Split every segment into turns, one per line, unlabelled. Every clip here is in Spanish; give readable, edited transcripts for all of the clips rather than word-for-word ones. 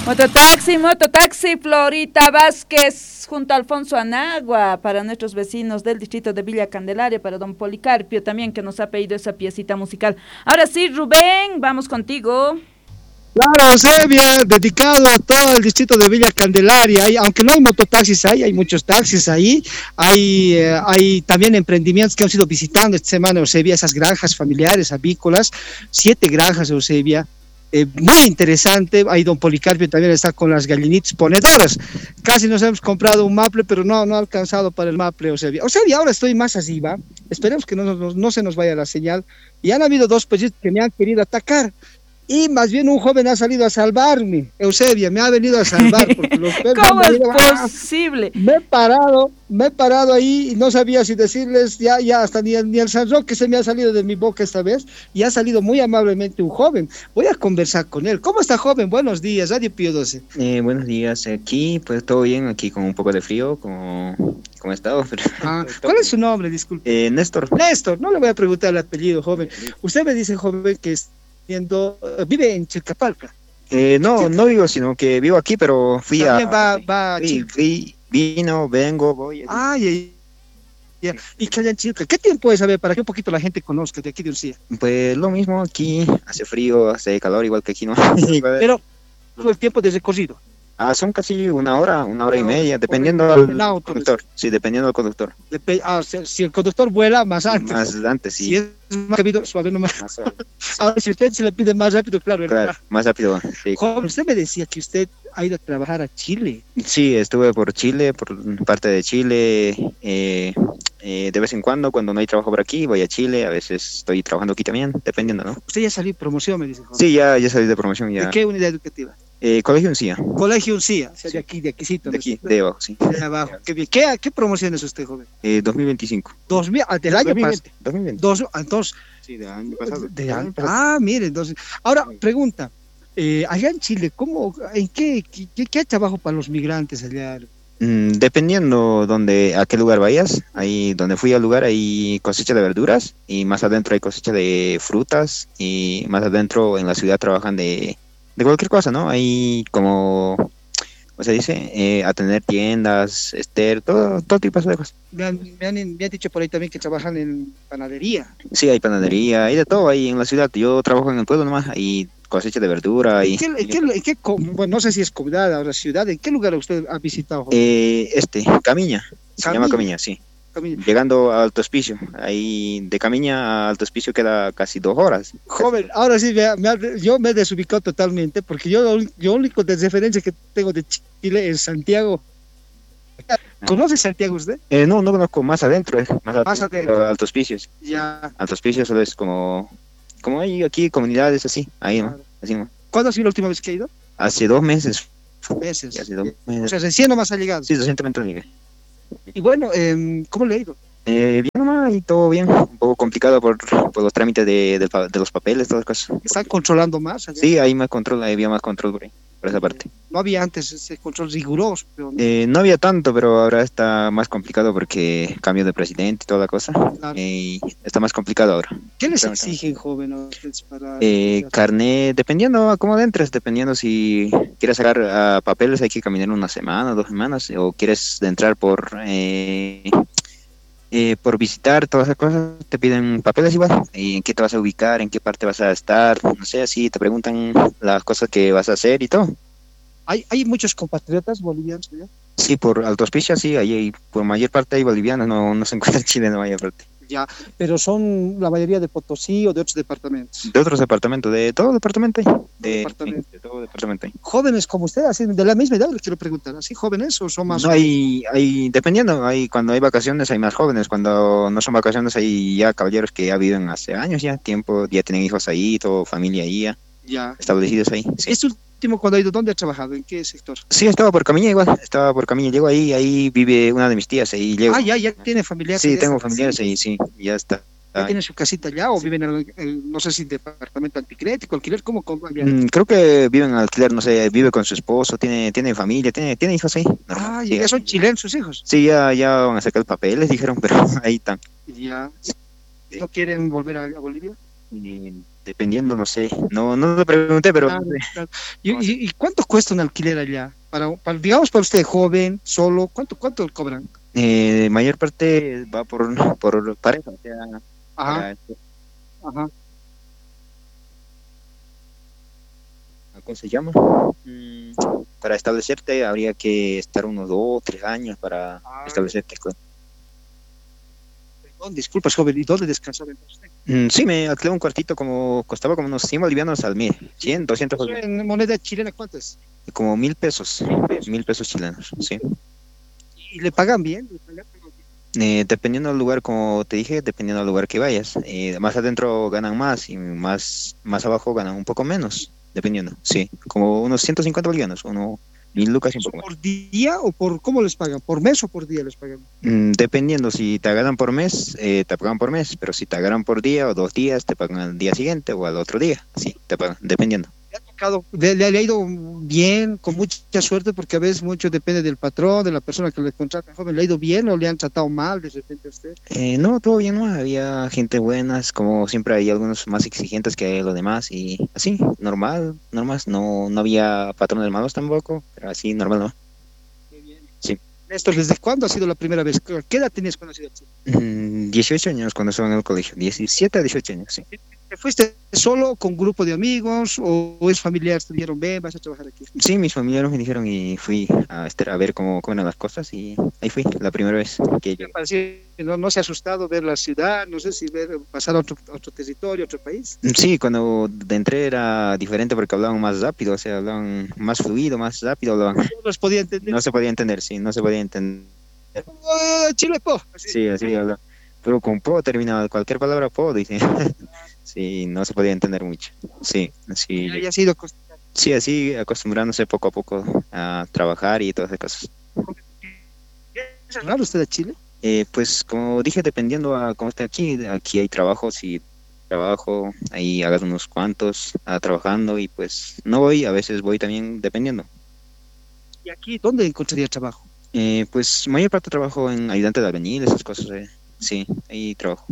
Mototaxi, Florita Vázquez, junto a Alfonso Anagua, para nuestros vecinos del distrito de Villa Candelaria, para don Policarpio también, que nos ha pedido esa piecita musical. Ahora sí, Rubén, vamos contigo.
Claro, Eusebia, dedicado a todo el distrito de Villa Candelaria. Aunque no hay mototaxis ahí, hay muchos taxis ahí. Hay también emprendimientos que han sido visitando esta semana, Eusebia, esas granjas familiares, avícolas, 7 granjas, Eusebia. Muy interesante. Ahí don Policarpio también está con las gallinitas ponedoras. Casi nos hemos comprado un maple, pero no ha alcanzado para el maple, Eusebia. Ahora estoy más arriba. Esperemos que no se nos vaya la señal. Y han habido 2 pollitos que me han querido atacar. Y más bien un joven ha salido a salvarme, Eusebia, me ha venido a salvar. Porque los perros
¿Cómo es posible?
Me he parado ahí y no sabía si decirles, ya hasta ni el San Roque se me ha salido de mi boca esta vez, y ha salido muy amablemente un joven. Voy a conversar con él. ¿Cómo está, joven? Buenos días, Radio Pío 12.
Buenos días, aquí pues todo bien, aquí con un poco de frío, como he estado. Pero...
¿Cuál es su nombre? Disculpe.
Néstor.
Néstor, no le voy a preguntar el apellido, joven. Usted me dice, joven, que vive en Chilcapalca.
No vivo, sino que vivo aquí, pero fui vengo, voy.
Ya. ¿Y qué hay en Chilca? ¿Qué tiempo es, a ver, para que un poquito la gente conozca de aquí de Ursía?
Pues lo mismo, aquí hace frío, hace calor, igual que aquí, ¿no?
Pero el tiempo de recorrido.
Son casi una hora y media, dependiendo del conductor. Sí, dependiendo del conductor.
Si el conductor vuela, más antes.
Más antes, sí.
Si es más rápido, suave nomás. Ahora, si usted se le pide más rápido, claro.
Más rápido, sí.
Joven, usted me decía que usted ha ido a trabajar a Chile.
Sí, estuve por Chile, por parte de Chile. De vez en cuando no hay trabajo por aquí, voy a Chile. A veces estoy trabajando aquí también, dependiendo, ¿no?
Usted ya salió de promoción, me dice, joven.
Sí, ya salí de promoción. Ya.
¿De qué unidad educativa?
Colegio Uncía.
Colegio Uncía, o sea,
sí.
de aquícito.
De aquí, de abajo, sí.
De abajo. Qué bien. ¿Qué promoción es usted, joven?
2025.
Del año pasado.
2020.
Entonces.
Sí, del año pasado.
Mire, entonces. Ahora, pregunta. Allá en Chile, en qué hay trabajo para los migrantes allá?
Dependiendo a qué lugar vayas. Ahí donde fui al lugar hay cosecha de verduras y más adentro hay cosecha de frutas y más adentro en la ciudad trabajan de cualquier cosa, ¿no? Hay como se dice, atender tiendas, todo tipo de cosas.
Me han dicho por ahí también que trabajan en panadería.
Sí, hay panadería, hay de todo ahí en la ciudad. Yo trabajo en el pueblo nomás, hay cosecha de verdura.
Bueno, no sé si es comunidad o ciudad, ¿en qué lugar usted ha visitado?
Camiña, se llama Camiña, sí. Llegando a Alto Hospicio, ahí de Camiña a Alto Hospicio queda casi 2 horas.
Joven, ahora sí, yo me he desubicado totalmente, porque yo único de referencia que tengo de Chile es Santiago. ¿Conoce Santiago usted?
No conozco, más adentro, más adentro. Alto Hospicio.
Ya.
Alto Hospicio solo es como hay aquí comunidades así, ahí, ¿no? Así, ¿no?
¿Cuándo ha sido la última vez que ha ido?
Hace 2 meses.
Hace 2 meses. O sea, recién nomás ha llegado.
Sí, recientemente llegué.
Y bueno, ¿cómo le ha ido?
Bien nomás, y todo bien, un poco complicado por los trámites de los papeles, todas las cosas.
¿Están controlando más allá?
Sí, hay más control, había más control por esa parte.
No había antes ese control riguroso. Pero...
no había tanto, pero ahora está más complicado porque cambio de presidente y toda la cosa. Claro. Está más complicado ahora.
¿Qué les exigen, joven?
Carnet, dependiendo a cómo entres, dependiendo si quieres sacar papeles, hay que caminar 1 semana, 2 semanas, o quieres entrar por visitar, todas esas cosas, te piden papeles igual, y en qué te vas a ubicar, en qué parte vas a estar, no sé, así te preguntan las cosas que vas a hacer y todo.
¿Hay muchos compatriotas bolivianos allá?
Sí, por Alto Hospicio, sí, ahí por mayor parte hay bolivianos, no se encuentra en Chile en mayor parte.
Ya, pero son la mayoría de Potosí o de otros departamentos.
De otros departamentos, de todo departamento hay.
De
todo departamento hay.
Jóvenes como usted, así de la misma edad, les quiero preguntar, ¿así jóvenes o son más?
No, hay dependiendo, cuando hay vacaciones hay más jóvenes, cuando no son vacaciones hay ya caballeros que ya viven hace años ya tienen hijos ahí, todo familia ahí ya establecidos ahí. Sí.
¿Este último cuando ha ido, dónde ha trabajado? ¿En qué sector?
Sí, estaba por Camiña igual, llego ahí vive una de mis tías, ahí llego.
Ya tiene familiares.
Sí, tengo familiares ahí, sí, ya está.
¿Ya tiene su casita allá o viven en no sé si departamento anticrético, alquiler? ¿Cómo?
Creo que viven en alquiler, no sé, vive con su esposo, tiene familia, tiene hijos ahí.
Ya son chilenos sus hijos.
Sí, ya van a sacar papeles, dijeron, pero ahí están.
Ya. ¿No quieren volver a Bolivia?
Dependiendo, no sé. No te pregunté, pero
Claro, claro. ¿Y cuánto cuesta un alquiler allá? Digamos, para usted joven, solo, ¿cuánto cobran?
mayor parte va por pareja. O sea,
Ajá,
para,
ajá.
¿cómo se llama? Mm, para establecerte habría que estar unos 2 o 3 años para
Ah,
establecerte.
perdón, disculpas, joven, ¿y dónde descansaba entonces usted?
Sí, me alquilé un cuartito costaba como unos 100 bolivianos al mes, 100, 200
Eso
bolivianos,
en moneda chilena, ¿cuánto es?
como 1.000 pesos,
1.000 pesos.
1.000 pesos chilenos, sí.
¿Y le pagan bien?
Dependiendo del lugar, como te dije, dependiendo del lugar que vayas, más adentro ganan más y más abajo ganan un poco menos, dependiendo, sí, como unos 150 bolivianos, 1.000 lucas y un
¿Eso
poco más.
por día o por cómo les pagan? ¿Por mes o por día les pagan?
Dependiendo, si te agarran por mes, te pagan por mes, pero si te agarran por día o 2 días, te pagan al día siguiente o al otro día, sí, te pagan, dependiendo.
¿Le ha tocado, le ha ido bien, con mucha suerte? Porque a veces mucho depende del patrón, de la persona que le contrata, joven. ¿Le ha ido bien o le han tratado mal de repente a usted?
No, todo bien, ¿no? Había gente buena, como siempre hay algunos más exigentes que los demás y así, normal, no había patrones malos tampoco, pero así, normal, ¿no? Sí.
Néstor, ¿desde cuándo ha sido la primera vez? ¿Qué edad tenías cuando has ido al Chile?
18 años cuando estaba en el colegio, 17 a 18 años, sí.
¿Te fuiste solo, con grupo de amigos o es familiar? ¿Te dijeron, ven, vas a trabajar aquí?
Sí, mis familiares me dijeron y fui a ver cómo eran las cosas y ahí fui, la primera vez que
¿Te
llegué.
pareció, no se ha asustado ver la ciudad? No sé si pasar a otro territorio, a otro país.
Sí, cuando entré era diferente porque hablaban más rápido, o sea, hablaban más fluido, más rápido, hablaban.
No los podía entender.
No se podía entender, sí, no se podía entender.
Chile, po. Así.
Sí, así habla. Pero con po terminaba cualquier palabra po, dice. Sí, no se podía entender mucho. Sí, sí,
Ya ha sido acostumbrado.
sí, así acostumbrándose poco a poco a trabajar y todas esas cosas.
¿Es raro usted a Chile?
Pues como dije, dependiendo a cómo esté aquí hay trabajos y trabajo, ahí hagas unos cuantos trabajando y pues no voy, a veces voy también dependiendo.
¿Y aquí dónde encontraría trabajo?
Pues mayor parte trabajo en ayudante de albañil, esas cosas, sí, ahí trabajo.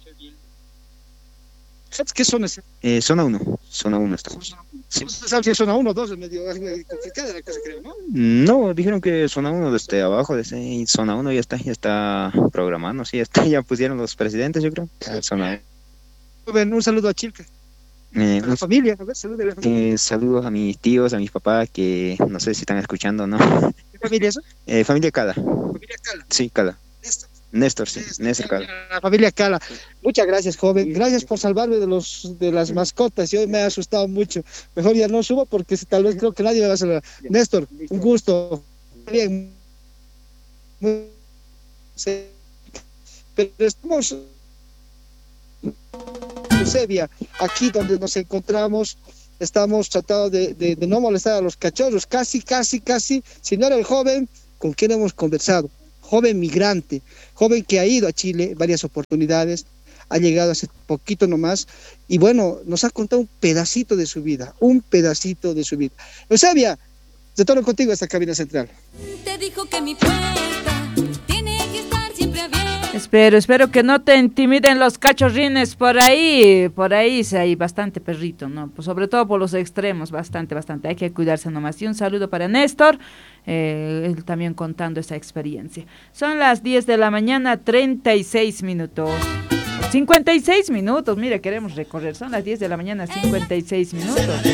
¿Sabes qué zona es?
Zona 1 estamos. Sí.
No se sabe si es zona 1 o 2, es medio complicada la cosa, creo, ¿no?
No, dijeron que zona 1 desde abajo, desde zona 1 ya está programando, sí, ya pusieron los presidentes, yo creo. Zona 1.
Joven, un saludo a Chilca, a la familia, a ver, saludos a la familia.
Saludos a mis tíos, a mis papás, que no sé si están escuchando o no.
¿Qué familia es eso?
Familia Cala,
Familia Cala.
sí, Cala.
Néstor.
Néstor, sí, Néstor Cala.
La familia Cala. Muchas gracias, joven. Gracias por salvarme de las mascotas. Yo me he asustado mucho. Mejor ya no subo porque tal vez creo que nadie me va a salvar. Néstor, un gusto. Bien. Pero estamos en Eusebia, aquí donde nos encontramos. Estamos tratando de no molestar a los cachorros. Casi. Si no era el joven con quien hemos conversado. Joven migrante, joven que ha ido a Chile varias oportunidades, ha llegado hace poquito nomás, y bueno, nos ha contado un pedacito de su vida. Eusebia, retorno contigo a esta cabina central.
Te dijo que mi puerta tiene que estar siempre abierta.
Espero que no te intimiden los cachorrines por ahí sí hay bastante perrito, ¿no? Pues sobre todo por los extremos, bastante, hay que cuidarse nomás. Y un saludo para Néstor, él también contando esa experiencia. Son las 10 de la mañana, 36 minutos. 56 minutos, mire, queremos recorrer, son las 10 de la mañana, 56 minutos.